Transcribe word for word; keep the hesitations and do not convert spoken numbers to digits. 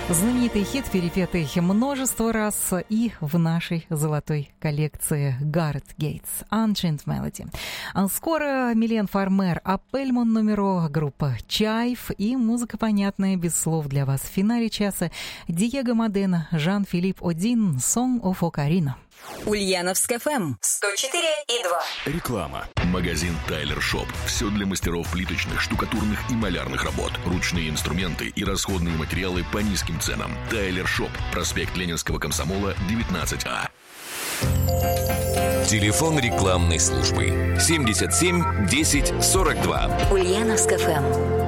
Знаменитый хит, перепетый множество раз и в нашей золотой коллекции Гарет Гейтс «Ancient Melody». Скоро Милен Фармер, Апельмон Нумеро, группа Чайф и музыка, понятная без слов для вас. В финале часа Диего Модена, Жан-Филипп Один, «Song of Ocarina». Ульяновск эф эм сто четыре и два. Реклама. Магазин Тайлер Шоп. Все для мастеров плиточных, штукатурных и малярных работ. Ручные инструменты и расходные материалы по низким ценам. Тайлер Шоп. Проспект Ленинского комсомола, девятнадцать А. Телефон рекламной службы семьдесят семь десять сорок два. Ульяновск эф эм.